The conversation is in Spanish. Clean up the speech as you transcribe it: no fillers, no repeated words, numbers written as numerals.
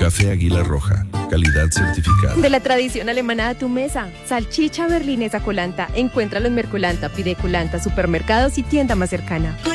Café Águila Roja, calidad certificada. De la tradición alemana a tu mesa. Salchicha berlinesa Colanta. Encuéntralo en Mercolanta, Pide Colanta, supermercados y tienda más cercana.